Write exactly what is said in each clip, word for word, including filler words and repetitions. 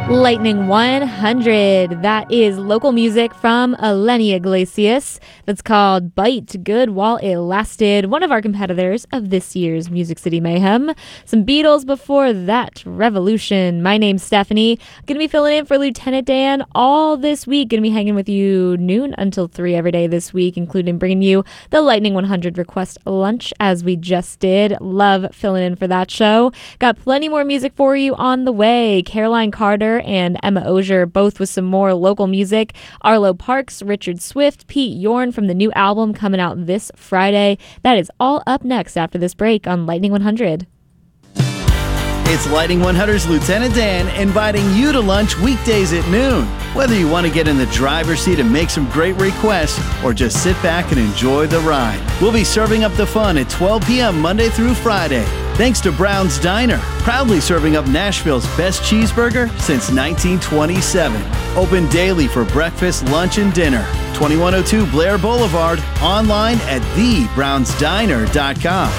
Lightning one hundred. That is local music from Eleni Iglesias. That's called Bite Good While It Lasted, one of our competitors of this year's Music City Mayhem. Some Beatles before that, Revolution. My name's Stephanie. Gonna be filling in for Lieutenant Dan all this week. Gonna be hanging with you noon until three every day this week, including bringing you the Lightning one hundred request lunch as we just did. Love filling in for that show. Got plenty more music for you on the way. Caroline Carter and Emma Osier, both with some more local music. Arlo Parks, Richard Swift, Pete Yorn from the new album coming out this Friday. That is all up next after this break on Lightning one hundred. It's Lightning one hundred's Lieutenant Dan inviting you to lunch weekdays at noon. Whether you want to get in the driver's seat and make some great requests or just sit back and enjoy the ride, we'll be serving up the fun at twelve p.m. Monday through Friday. Thanks to Brown's Diner, proudly serving up Nashville's best cheeseburger since nineteen twenty-seven. Open daily for breakfast, lunch, and dinner. twenty-one oh two Blair Boulevard, online at the browns diner dot com.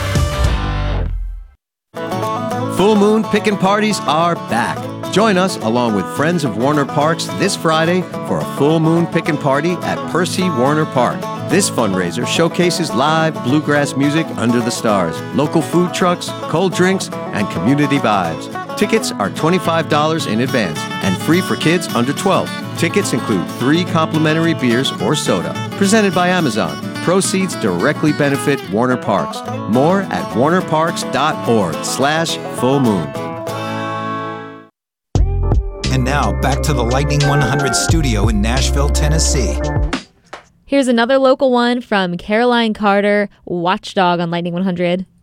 Full Moon Pickin' Parties are back. Join us along with friends of Warner Parks this Friday for a Full Moon Pickin' Party at Percy Warner Park. This fundraiser showcases live bluegrass music under the stars, local food trucks, cold drinks, and community vibes. Tickets are twenty-five dollars in advance and free for kids under twelve. Tickets include three complimentary beers or soda. Presented by Amazon. Proceeds directly benefit Warner Parks. More at warnerparks.org slash full moon. And now back to the Lightning one hundred studio in Nashville, Tennessee. Here's another local one from Caroline Carter, Watchdog on Lightning one hundred.